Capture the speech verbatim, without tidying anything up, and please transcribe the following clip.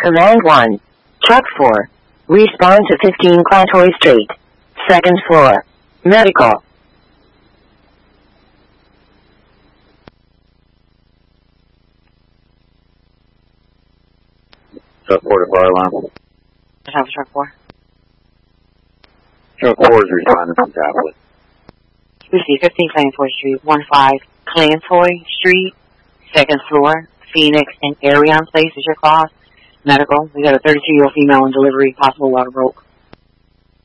Command one. Truck four. Respond to fifteen Clatoy Street. Second floor. Medical. Truck four to fire alarm. Have truck four. Truck four is responding from Tapwood. We see fifteen Clantoy Street, one five Clantoy Street, second floor, Phoenix and Arion Place is your call. Medical. We got a thirty-two-year-old female in delivery, possible water broke.